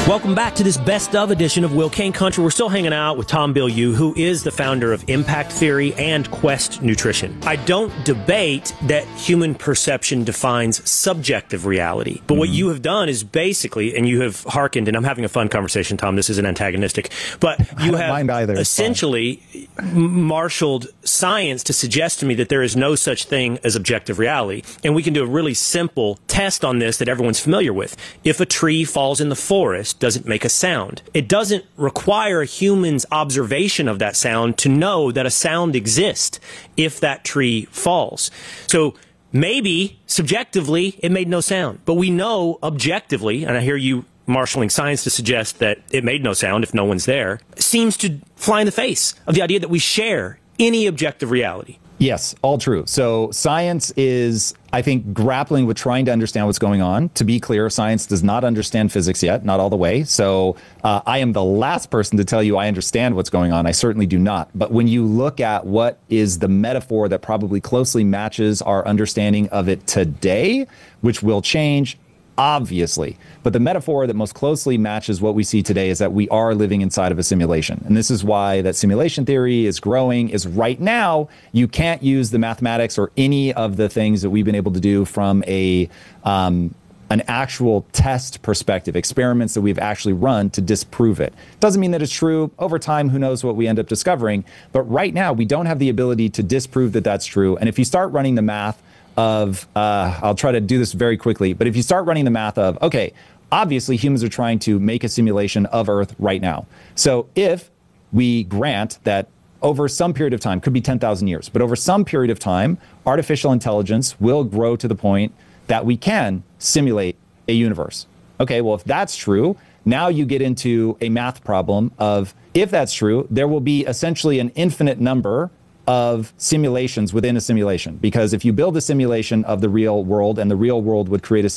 Welcome back to this best of edition of Will Cain Country. We're still hanging out with Tom Bilyeu, who is the founder of Impact Theory and Quest Nutrition. I don't debate that human perception defines subjective reality, but what you have done is basically, and you have hearkened, and I'm having a fun conversation, Tom, this isn't antagonistic, but you have essentially marshaled science to suggest to me that there is no such thing as objective reality. And we can do a really simple test on this that everyone's familiar with. If a tree falls in the forest, does it make a sound? It doesn't require a human's observation of that sound to know that a sound exists if that tree falls. So maybe subjectively it made no sound, but we know objectively, and I hear you marshaling science to suggest that it made no sound if no one's there, seems to fly in the face of the idea that we share any objective reality. Yes, all true. So science is, I think, grappling with trying to understand what's going on. To be clear, science does not understand physics yet, not all the way. So I am the last person to tell you I understand what's going on. I certainly do not. But when you look at what is the metaphor that probably closely matches our understanding of it today, which will change, obviously, but the metaphor that most closely matches what we see today is that we are living inside of a simulation. And this is why that simulation theory is growing, is right now you can't use the mathematics or any of the things that we've been able to do from an actual test perspective, experiments that we've actually run to disprove it. Doesn't mean that it's true. Over time, who knows what we end up discovering. But right now, we don't have the ability to disprove that that's true. And if you start running the math of, I'll try to do this very quickly, but if you start running the math of, okay, obviously humans are trying to make a simulation of Earth right now. So if we grant that over some period of time, could be 10,000 years, but over some period of time, artificial intelligence will grow to the point that we can simulate a universe. Okay, well, if that's true, now you get into a math problem of, if that's true, there will be essentially an infinite number of simulations within a simulation. Because if you build a simulation of the real world and the real world would create a